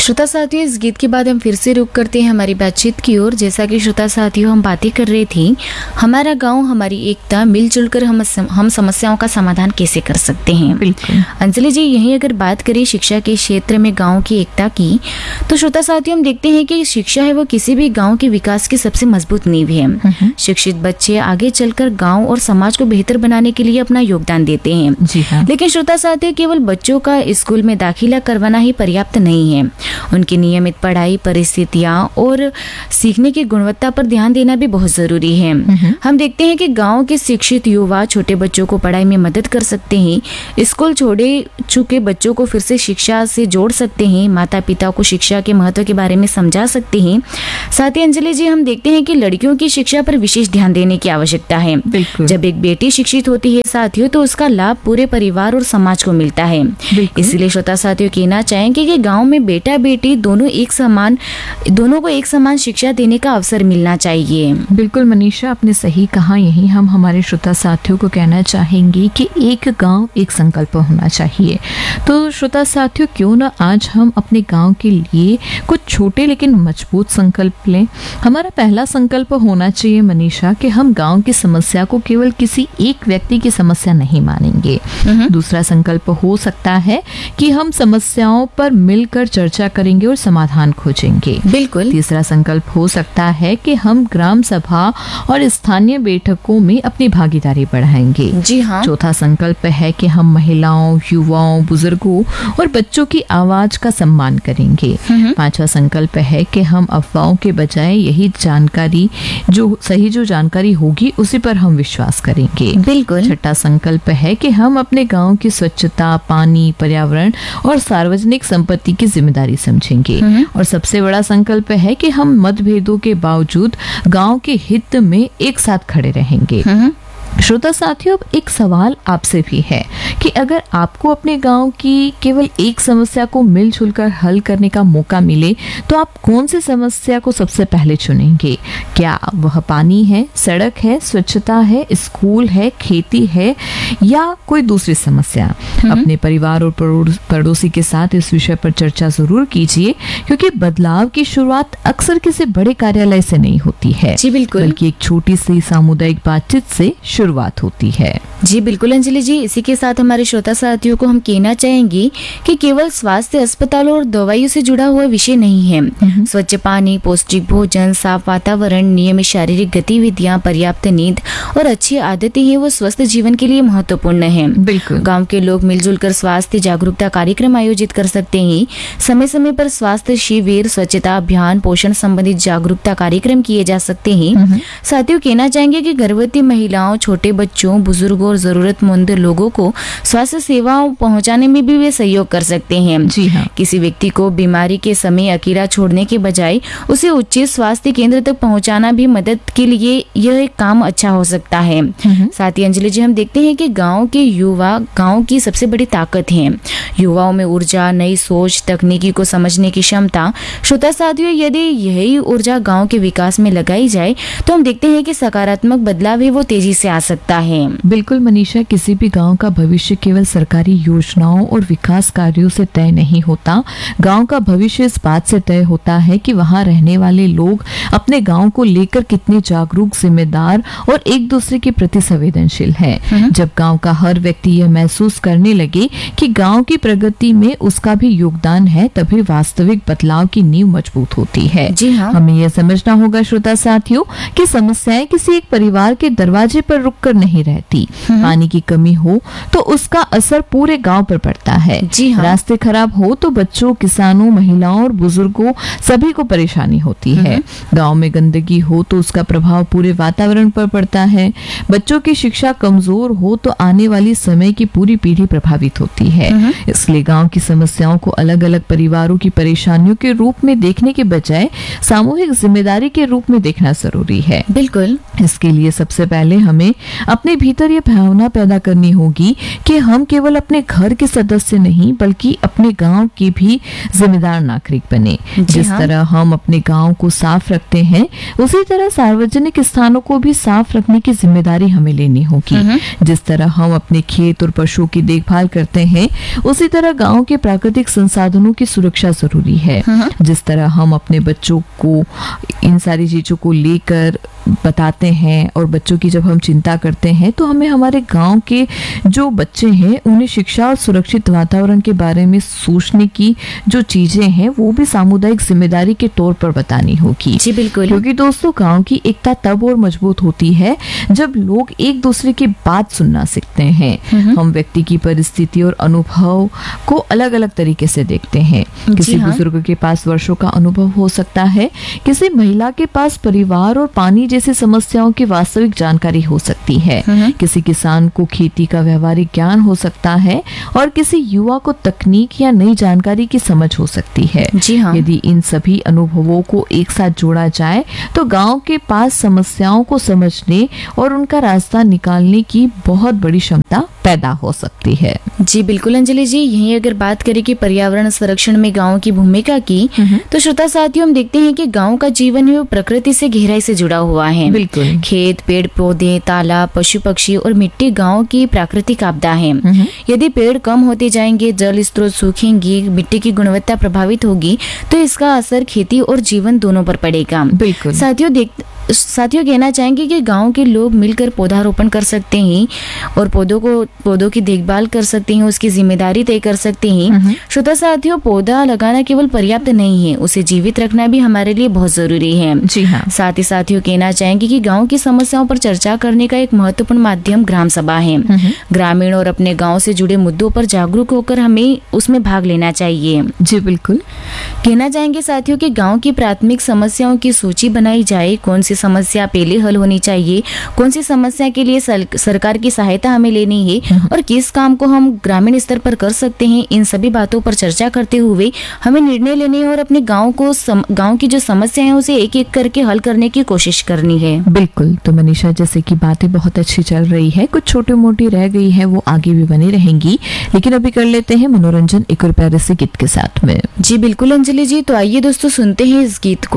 श्रोता साथियों, इस गीत के बाद हम फिर से रुक करते हैं हमारी बातचीत की ओर। जैसा कि श्रोता साथियों हम बातें कर रहे थे, हमारा गांव हमारी एकता, मिलजुल कर हम समस्याओं का समाधान कैसे कर सकते हैं। बिल्कुल अंजलि जी, यही अगर बात करें शिक्षा के क्षेत्र में गांव की एकता की, तो श्रोता साथियों हम देखते हैं कि शिक्षा है वो किसी भी गाँव के विकास की सबसे मजबूत नींव है। शिक्षित बच्चे आगे चलकर गाँव और समाज को बेहतर बनाने के लिए अपना योगदान देते हैं। जी हाँ। लेकिन श्रोता साथियों, केवल बच्चों का स्कूल में दाखिला करवाना ही पर्याप्त नहीं है। उनकी नियमित पढ़ाई, परिस्थितियां और सीखने की गुणवत्ता पर ध्यान देना भी बहुत जरूरी है। हम देखते हैं कि गांव के शिक्षित युवा छोटे बच्चों को पढ़ाई में मदद कर सकते हैं, स्कूल छोड़े चुके बच्चों को फिर से शिक्षा से जोड़ सकते हैं, माता पिता को शिक्षा के महत्व के बारे में समझा सकते हैं। साथ ही अंजलि जी, हम देखते हैं कि लड़कियों की शिक्षा पर विशेष ध्यान देने की आवश्यकता है। जब एक बेटी शिक्षित होती है साथियों, तो उसका लाभ पूरे परिवार और समाज को मिलता है। इसलिए श्रोता साथियों कहना चाहेंगे कि गांव में बेटा बेटी दोनों को एक समान शिक्षा देने का अवसर मिलना चाहिए। बिल्कुल मनीषा, आपने सही कहा। यही हम हमारे श्रोता साथियों को कहना चाहेंगे कि एक गांव एक संकल्प होना चाहिए। तो श्रोता साथियों, क्यों ना आज हम अपने गांव के लिए कुछ छोटे लेकिन मजबूत संकल्प लें। हमारा पहला संकल्प होना चाहिए मनीषा कि हम गांव की समस्या को केवल किसी एक व्यक्ति की समस्या नहीं मानेंगे। दूसरा संकल्प हो सकता है कि हम समस्याओं पर मिलकर चर्चा करेंगे और समाधान खोजेंगे। बिल्कुल। तीसरा संकल्प हो सकता है कि हम ग्राम सभा और स्थानीय बैठकों में अपनी भागीदारी बढ़ाएंगे। जी हाँ। चौथा संकल्प है कि हम महिलाओं, युवाओं, बुजुर्गों और बच्चों की आवाज का सम्मान करेंगे। पांचवा संकल्प है कि हम अफवाहों के बजाय यही जानकारी जो जानकारी होगी उसी पर हम विश्वास करेंगे। बिल्कुल। छठा संकल्प है कि हम अपने गांव की स्वच्छता, पानी, पर्यावरण और सार्वजनिक संपत्ति की जिम्मेदारी समझेंगे। और सबसे बड़ा संकल्प है कि हम मतभेदों के बावजूद गांव के हित में एक साथ खड़े रहेंगे। श्रोता साथियों, अब एक सवाल आपसे भी है कि अगर आपको अपने गांव की केवल एक समस्या को मिलजुल कर हल करने का मौका मिले, तो आप कौन सी समस्या को सबसे पहले चुनेंगे? क्या वह पानी है, सड़क है, स्वच्छता है, स्कूल है, खेती है या कोई दूसरी समस्या? अपने परिवार और पड़ोसी के साथ इस विषय पर चर्चा जरूर कीजिए, क्योंकि बदलाव की शुरुआत अक्सर किसी बड़े कार्यालय से नहीं होती है। जी बिल्कुल। बल्कि एक छोटी सी सामुदायिक बातचीत से शुरुआत होती है। जी बिल्कुल अंजलि जी, इसी के साथ हमारे श्रोता साथियों को हम कहना चाहेंगे कि केवल स्वास्थ्य अस्पतालों और दवाइयों से जुड़ा हुआ विषय नहीं है। स्वच्छ पानी, पौष्टिक भोजन, साफ वातावरण, नियमित शारीरिक गतिविधियां, पर्याप्त नींद और अच्छी आदतें हैं वो स्वस्थ जीवन के लिए महत्वपूर्ण है। बिल्कुल। गाँव के लोग मिलजुल कर स्वास्थ्य जागरूकता कार्यक्रम आयोजित कर सकते हैं। समय समय पर स्वास्थ्य शिविर, स्वच्छता अभियान, पोषण संबंधित जागरूकता कार्यक्रम किए जा सकते हैं। साथियों कहना चाहेंगे कि गर्भवती महिलाओं, छोटे बच्चों, बुजुर्गों और जरूरतमंद लोगों को स्वास्थ्य सेवाओं पहुंचाने में भी वे सहयोग कर सकते हैं। जी हाँ। किसी व्यक्ति को बीमारी के समय अकेला छोड़ने के बजाय उसे उचित स्वास्थ्य केंद्र तक पहुंचाना भी मदद के लिए यह एक काम अच्छा हो सकता है। साथ ही अंजलि जी, हम देखते हैं कि गांव के युवा गांव की सबसे बड़ी ताकत हैं। युवाओं में ऊर्जा, नई सोच, तकनीकी को समझने की क्षमता। श्रोता साथियों, यदि यही ऊर्जा गांव के विकास में लगाई जाए तो हम देखते हैं कि सकारात्मक बदलाव है वो तेजी से आ सकता है। बिल्कुल मनीषा, किसी भी गांव का भविष्य केवल सरकारी योजनाओं और विकास कार्यों से तय नहीं होता। गांव का भविष्य इस बात से तय होता है कि वहां रहने वाले लोग अपने गांव को लेकर कितने जागरूक, जिम्मेदार और एक दूसरे के प्रति संवेदनशील है। जब गांव का हर व्यक्ति यह महसूस करने लगे कि गांव की प्रगति में उसका भी योगदान है, तभी वास्तविक बदलाव की नींव मजबूत होती है। जी हाँ। हमें यह समझना होगा श्रोता साथियों कि समस्याएं किसी एक परिवार के दरवाजे पर रुककर नहीं रहती। पानी की कमी हो तो उसका असर पूरे गांव पर पड़ता है। जी हाँ। रास्ते खराब हो तो बच्चों, किसानों, महिलाओं और बुजुर्गों सभी को परेशानी होती है। गांव में गंदगी हो तो उसका प्रभाव पूरे वातावरण पर पड़ता है। बच्चों की शिक्षा कमजोर हो तो आने वाली समय की पूरी पीढ़ी प्रभावित होती है। इसलिए गांव की समस्याओं को अलग अलग परिवारों की परेशानियों के रूप में देखने के बजाय सामूहिक जिम्मेदारी के रूप में देखना जरूरी है। बिल्कुल। इसके लिए सबसे पहले हमें अपने भीतर ये भावना पैदा करनी होगी कि हम केवल अपने घर के सदस्य नहीं बल्कि अपने गांव के भी जिम्मेदार नागरिक बने। जिस तरह हम अपने गांव को साफ रखते हैं उसी तरह सार्वजनिक स्थानों को भी साफ रखने की जिम्मेदारी हमें लेनी होगी। जिस तरह हम अपने खेत और पशुओं की देखभाल करते हैं उसी तरह गांव के प्राकृतिक संसाधनों की सुरक्षा जरूरी है। जिस तरह हम अपने बच्चों को इन सारी चीजों को लेकर बताते हैं और बच्चों की जब हम चिंता करते हैं तो हमें हमारे गांव के जो बच्चे हैं उन्हें शिक्षा और सुरक्षित वातावरण के बारे में सोचने की जो चीजें हैं वो भी सामुदायिक जिम्मेदारी के तौर पर बतानी होगी। जी बिल्कुल, क्योंकि दोस्तों गांव की एकता तब और मजबूत होती है जब लोग एक दूसरे की बात सुनना सीखते हैं। हम व्यक्ति की परिस्थिति और अनुभव को अलग अलग तरीके से देखते हैं। किसी बुजुर्ग के पास वर्षों का अनुभव हो सकता है, किसी महिला के पास परिवार और पानी जैसी समस्याओं की वास्तविक जानकारी हो सकती है, किसी किसान को खेती का व्यवहारिक ज्ञान हो सकता है और किसी युवा को तकनीक या नई जानकारी की समझ हो सकती है। यदि इन सभी अनुभवों को एक साथ जोड़ा जाए तो गांव के पास समस्याओं को समझने और उनका रास्ता निकालने की बहुत बड़ी क्षमता पैदा हो सकती है। जी बिल्कुल अंजलि जी, यही अगर बात करें कि पर्यावरण संरक्षण में गांव की भूमिका की तो श्रोता साथियों हम देखते हैं कि गांव का जीवन है वो प्रकृति से गहराई से जुड़ा हुआ है। बिल्कुल, खेत, पेड़ पौधे, तालाब, पशु पक्षी और मिट्टी गांव की प्राकृतिक आपदा है। यदि पेड़ कम होते जाएंगे, जल स्रोत सूखेंगी, मिट्टी की गुणवत्ता प्रभावित होगी तो इसका असर खेती और जीवन दोनों पर पड़ेगा। बिल्कुल साथियों कहना चाहेंगे कि गांव के लोग मिलकर पौधारोपण कर सकते हैं और पौधों की देखभाल कर सकते हैं, उसकी जिम्मेदारी तय कर सकते हैं। श्रोता साथियों, पौधा लगाना केवल पर्याप्त नहीं है, उसे जीवित रखना भी हमारे लिए बहुत जरूरी है। जी हाँ। साथ ही साथियों कहना चाहेंगे कि गांव की समस्याओं पर चर्चा करने का एक महत्वपूर्ण माध्यम ग्राम सभा है। ग्रामीण और अपने गाँव से जुड़े मुद्दों पर जागरूक होकर हमें उसमें भाग लेना चाहिए। जी बिल्कुल, कहना चाहेंगे साथियों कि गांव की प्राथमिक समस्याओं की सूची बनाई जाए, कौन सी समस्या पहले हल होनी चाहिए, कौन सी समस्या के लिए सरकार की सहायता हमें लेनी है और किस काम को हम ग्रामीण स्तर पर कर सकते हैं। इन सभी बातों पर चर्चा करते हुए हमें निर्णय लेने और अपने गांव की जो समस्या है उसे एक एक करके हल करने की कोशिश करनी है। बिल्कुल, तो मनीषा जैसे कि बातें बहुत अच्छी चल रही है, कुछ छोटी मोटी रह गई है वो आगे भी बनी रहेंगी, लेकिन अभी कर लेते हैं मनोरंजन एक और प्यारे से गीत के साथ में। जी बिल्कुल अंजलि जी, तो आइए दोस्तों सुनते हैं इस गीत को।